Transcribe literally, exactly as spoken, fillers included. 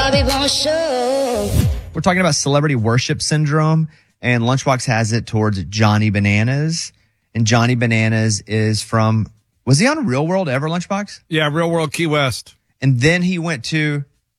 Bobby Bones Show. We're talking about celebrity worship syndrome, and Lunchbox has it towards Johnny Bananas. And Johnny Bananas is from, was he on Real World ever, Lunchbox? Yeah, Real World Key West. And then he went to